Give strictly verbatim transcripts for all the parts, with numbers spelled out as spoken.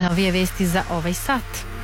Najnovije vesti za ovaj sat.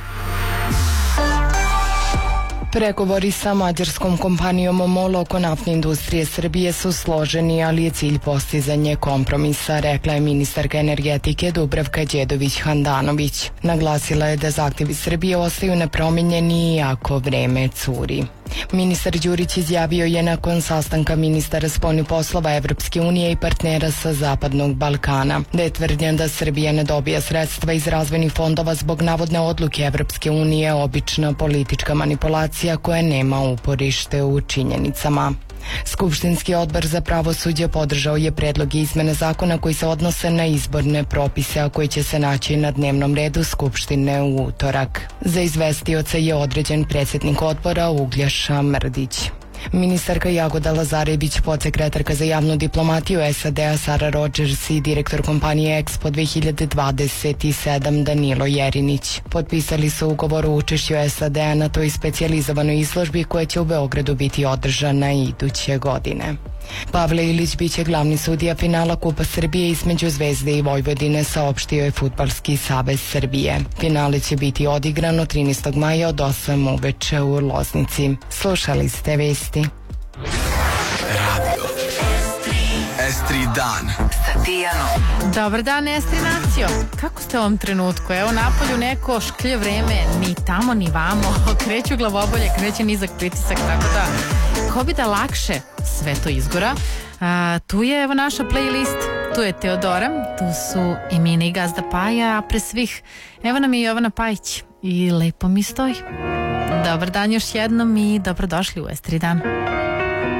Pregovori sa mađarskom kompanijom MOL oko naftne industrije Srbije su složeni, ali je cilj postizanje kompromisa, rekla je ministarka energetike Dubravka Đedović-Handanović. Naglasila je da zahtjevi Srbije ostaju nepromenjeni iako vreme curi. Ministar Đurić izjavio je nakon sastanka ministara spoljnih poslova Evropske unije i partnera sa Zapadnog Balkana da je tvrdnja da Srbija ne dobija sredstva iz razvojnih fondova zbog navodne odluke Evropske unije obična politička manipulacija koja nema uporište u činjenicama. Skupštinski odbor za pravosuđe podržao je predlog izmene zakona koji se odnose na izborne propise, a koji će se naći na dnevnom redu Skupštine u utorak. Za izvestioca je određen predsjednik odbora Uglješa Mrdić. Ministarka Jagoda Lazarević, podsekretarka za javnu diplomatiju S A D-a Sara Rodgers i direktor kompanije Expo dve hiljade dvadeset sedam Danilo Jerinić potpisali su ugovor o učešću S A D-a na toj specijalizovanoj izložbi koja će u Beogradu biti održana iduće godine. Pavle Ilić biće glavni sudija finala Kupa Srbije između Zvezde i Vojvodine, saopštio je Fudbalski savez Srbije. Finale će biti odigrano trinaestog maja od osam uveče u Loznici. Slušali ste vesti. Radio S tri dan sa Tijanom. Dobar dan, Estri nacio. Kako ste u ovom trenutku? Evo napolju neko šklje vreme, ni tamo ni vamo. Kreću glavobolje, kreće nizak pritisak, tako da ko bi da lakše sve to izgora. A, tu je evo naša playlist, tu je Teodora, tu su Emina i Gazda Paja, a pre svih evo nam je Jovana Pajić i Lepo mi stoji. Dobar dan još jednom i dobrodošli u S tri dan.